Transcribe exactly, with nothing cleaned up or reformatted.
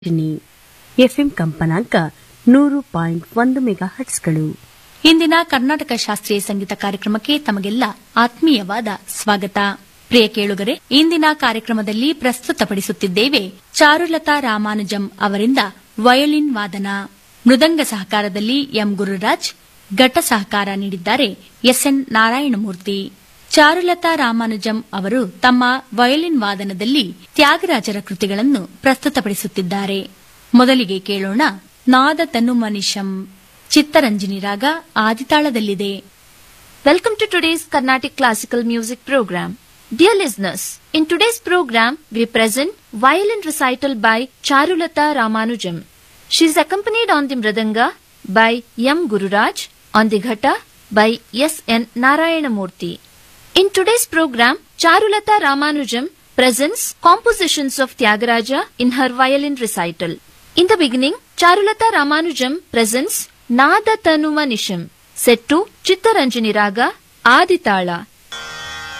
FM ಕಂಪನಾಂಕ ನೂರು point ಒಂದು ಮೆಗಾ ಹಟ್ಸ್ಗಳು. ಇಂದಿನ ಕರ್ನಾಟಕ ಶಾಸ್ತ್ರೀಯ ಸಂಗೀತ ಕಾರ್ಯಕ್ರಮಕ್ಕೆ ತಮಗೆಲ್ಲ ಆತ್ಮೀಯವಾದ ಸ್ವಾಗತ. ಪ್ರಿಯ ಕೇಳುಗರೆ, ಇಂದಿನ ಕಾರ್ಯಕ್ರಮದಲ್ಲಿ ಪ್ರಸ್ತುತಪಡಿಸುತ್ತಿದ್ದೇವೆ ಚಾರುಲತಾ ರಾಮಾನುಜಂ ಅವರಿಂದ ವಯೋಲಿನ್ ವಾದನ. ಮೃದಂಗ ಸಹಕಾರದಲ್ಲಿ ಎಂ ಗುರುರಾಜ್, ಘಟ ಸಹಕಾರ ನೀಡಿದ್ದಾರೆ ಎಸ್ಎನ್ ನಾರಾಯಣಮೂರ್ತಿ. ಚಾರುಲತಾ ರಾಮಾನುಜಂ ಅವರು ತಮ್ಮ ವಯೋಲಿನ್ ವಾದನದಲ್ಲಿ ತ್ಯಾಗರಾಜರ ಕೃತಿಗಳನ್ನು ಪ್ರಸ್ತುತಪಡಿಸುತ್ತಿದ್ದಾರೆ. ಮೊದಲಿಗೆ ಕೇಳೋಣ ನಾದ ತನುಮನಿಷಂ, ಚಿತ್ತರಂಜನಿ ರಾಗ ಆದಿತಾಳದಲ್ಲಿದೆ. Welcome to today's Carnatic Classical Music Program. Dear listeners, in today's program we present violin recital by Charulata Ramanujam. She is accompanied on the mridanga by M. Gururaj, on the ghata by S. N. Narayanamurthy. In today's program, Charulata Ramanujam presents compositions of Tyagaraja in her violin recital. In the beginning, Charulata Ramanujam presents Nada Tanuma Nisham, set to Chittaranjani Raga Aditala.